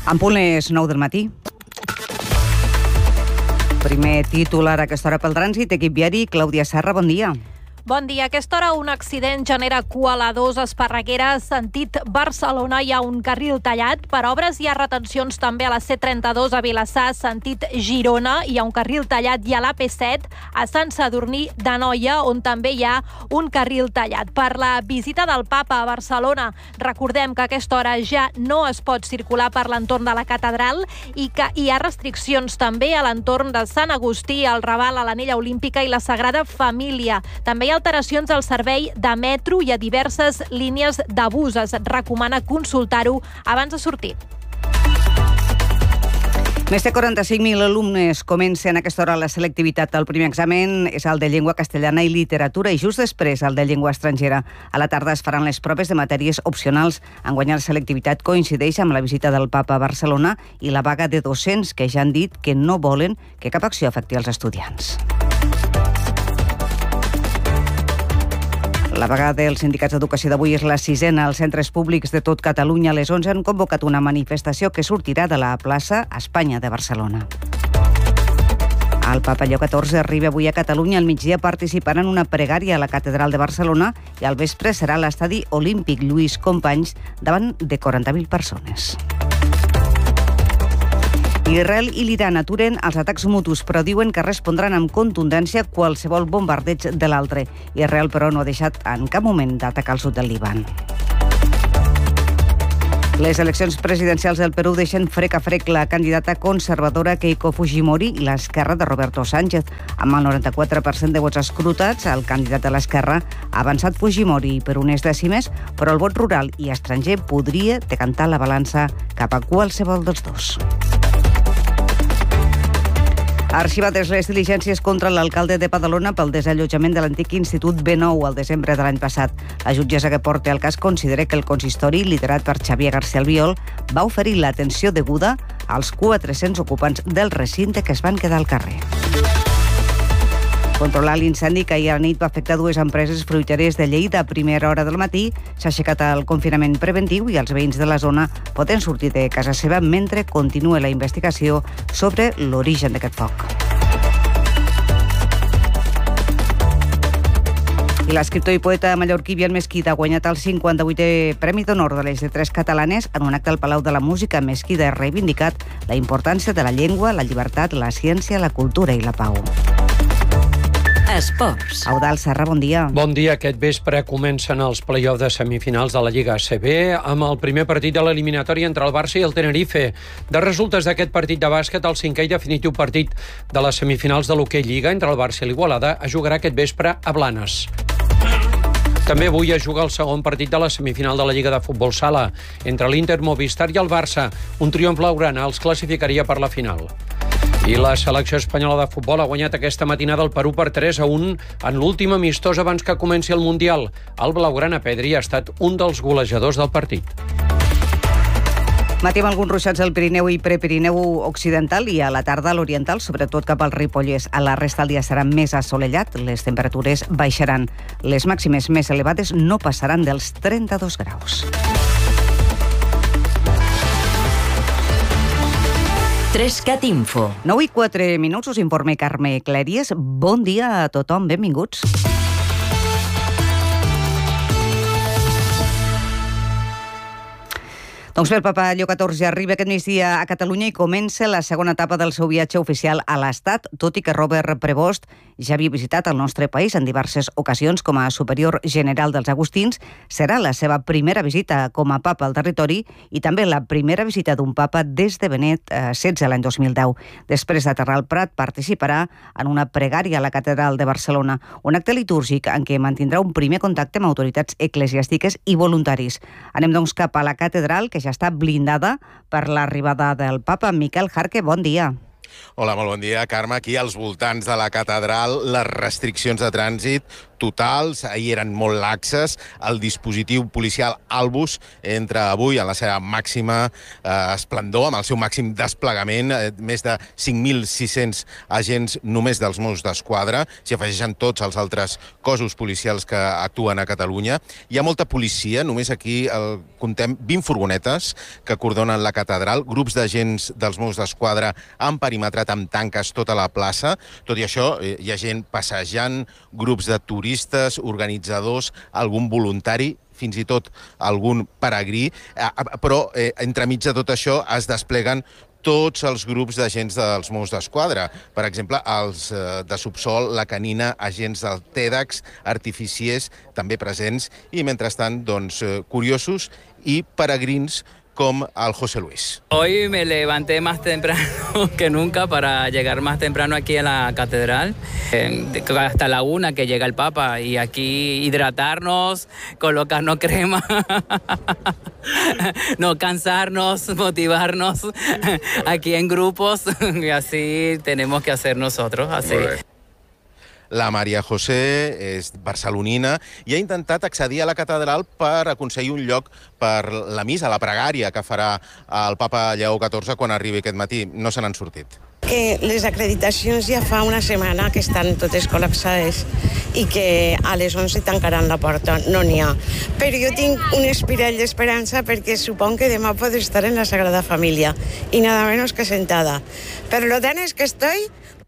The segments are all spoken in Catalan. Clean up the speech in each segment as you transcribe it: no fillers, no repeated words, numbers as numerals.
En punt les 9 del matí. Primer titular a aquesta hora pel trànsit. Equip viari, Clàudia Serra, bon dia. Bon dia. A aquesta hora un accident genera cua a la 2 Esparreguera, sentit Barcelona. Hi ha un carril tallat. Per obres hi ha retencions també a la C32 a Vilassar, sentit Girona. Hi ha un carril tallat i a l'AP7 a Sant Sadurní d'Anoia, on també hi ha un carril tallat. Per la visita del Papa a Barcelona, recordem que a aquesta hora ja no es pot circular per l'entorn de la catedral i que hi ha restriccions també a l'entorn de Sant Agustí, el Raval, a l'Anella Olímpica i la Sagrada Família. També hi ha alteracions al servei de metro i a diverses línies de bus. Es recomana consultar-ho abans de sortir. Més de 45.000 alumnes comencen a aquesta hora la selectivitat. El primer examen és el de llengua castellana i literatura i just després el de llengua estrangera. A la tarda es faran les proves de matèries opcionals. Enguany la selectivitat coincideix amb la visita del Papa a Barcelona i la vaga de docents que ja han dit que no volen que cap acció afecti els estudiants. La vaga dels sindicats d'educació d'avui és la 6a als centres públics de tot Catalunya. A les 11 han convocat una manifestació que sortirà de la plaça Espanya de Barcelona. El Papa Lleó XIV arriba avui a Catalunya. Al migdia participarà en una pregària a la Catedral de Barcelona i al vespre serà a l'estadi olímpic Lluís Companys davant de 40.000 persones. Israel i l'Iran aturen els atacs mutus, però diuen que respondran amb contundència qualsevol bombardeig de l'altre. Israel, però, no ha deixat en cap moment d'atacar el sud del Líban. Les eleccions presidencials del Perú deixen frec a frec la candidata conservadora Keiko Fujimori i l'esquerra de Roberto Sánchez. Amb el 94% de vots escrutats, el candidat de l'esquerra ha avançat Fujimori per unes dècimes, però el vot rural i estranger podria decantar la balança cap a qualsevol dels dos. Arxivades les diligències contra l'alcalde de Badalona pel desallotjament de l'antic Institut B9 al desembre de l'any passat. La jutgessa que porta el cas considera que el consistori, liderat per Xavier García Albiol, va oferir l'atenció deguda als 400 ocupants del recinte que es van quedar al carrer. Controlar l'incendi que ahir a la nit va afectar dues empreses fruiteres de Lleida. A primera hora del matí s'ha aixecat el confinament preventiu i els veïns de la zona poden sortir de casa seva mentre continua la investigació sobre l'origen d'aquest foc. I l'escriptor i poeta mallorquí Biel Mesquida ha guanyat el 58è Premi d'Honor de les Lletres Catalanes en un acte al Palau de la Música. Mesquida ha reivindicat la importància de la llengua, la llibertat, la ciència, la cultura i la pau. Esports. Eudald Serra, bon dia. Bon dia. Aquest vespre comencen els play-offs de semifinals de la Lliga ACB amb el primer partit de l'eliminatòria entre el Barça i el Tenerife. De resultes d'aquest partit de bàsquet, el cinquè i definitiu partit de les semifinals de l'Hockey Lliga entre el Barça i l'Igualada es jugarà aquest vespre a Blanes. També avui es juga el segon partit de la semifinal de la Lliga de Futbol Sala entre l'Inter, Movistar i el Barça. Un triomf blaugrana els classificaria per la final. I la selecció espanyola de futbol ha guanyat aquesta matinada el Perú per 3-1 en l'últim amistós abans que comenci el Mundial. El blaugrana Pedri ha estat un dels golejadors del partit. Matí amb alguns ruixats al Pirineu i Prepirineu occidental i a la tarda a l'oriental, sobretot cap al Ripollès. A la resta del dia serà més assolellat, les temperatures baixaran. Les màximes més elevades no passaran dels 32 graus. 3CAT Info. 9:04, us informa Carme Clèries. Bon dia a tothom, benvinguts. Doncs bé, el Papa Lleó XIV arriba aquest migdia a Catalunya i comença la segona etapa del seu viatge oficial a l'Estat, tot i que Robert Prevost ja havia visitat el nostre país en diverses ocasions com a superior general dels Agustins. Serà la seva primera visita com a papa al territori i també la primera visita d'un papa des de Benet XVI l'any 2010. Després d'aterrar al Prat, participarà en una pregària a la Catedral de Barcelona, un acte litúrgic en què mantindrà un primer contacte amb autoritats eclesiàstiques i voluntaris. Anem doncs cap a la catedral, que ja està blindada per l'arribada del papa. Miquel Jarque, bon dia. Hola, molt bon dia, Carme. Aquí als voltants de la catedral, les restriccions de trànsit totals, ahir eren molt laxes. El dispositiu policial Albus entra avui en la seva màxima esplendor, amb el seu màxim desplegament, més de 5.600 agents només dels Mossos d'Esquadra, s'hi afegeixen tots els altres cossos policials que actuen a Catalunya. Hi ha molta policia, només aquí comptem 20 furgonetes que cordonen la catedral, grups d'agents dels Mossos d'Esquadra han perimetrat amb tanques tota la plaça. Tot i això, hi ha gent passejant, grups de turistes, organitzadors, algun voluntari, fins i tot algun peregrí, però entremig de tot això es despleguen tots els grups d'agents dels Mossos d'Esquadra. Per exemple, els de Subsol, la Canina, agents del TEDx, artificiers també presents i, mentrestant, doncs, curiosos i peregrins com el José Luis. Hoy me levanté más temprano que nunca para llegar más temprano aquí a la catedral, hasta la 1 que llega el Papa, y aquí hidratarnos, colocarnos crema, no cansarnos, motivarnos aquí en grupos, y así tenemos que hacer nosotros. Así. La Maria José és barcelonina i ha intentat accedir a la catedral per aconseguir un lloc per la missa, la pregària que farà el papa Lleó XIV quan arribi aquest matí. No se n'han sortit. Les acreditacions ja fa una setmana que estan totes col·lapsades i que a les 11 tancaran la porta. No n'hi ha. Però jo tinc un espirall d'esperança perquè supon que demà podré estar en la Sagrada Família i nada menos que sentada. Per lo tant és que estoy...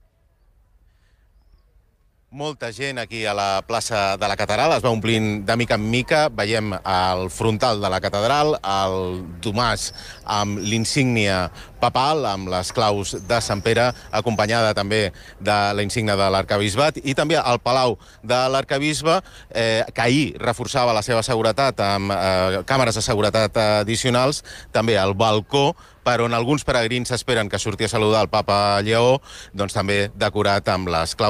Molta gent aquí a la plaça de la catedral, es va omplint de mica en mica. Veiem el frontal de la catedral, el domàs amb l'insígnia papal, amb les claus de Sant Pere, acompanyada també de la insígnia de l'arcabisbat, i també el palau de l'arcabisbe, que ahir reforçava la seva seguretat amb càmeres de seguretat addicionals, també el balcó, per on alguns peregrins esperen que surti a saludar el papa Lleó, doncs també decorat amb les claus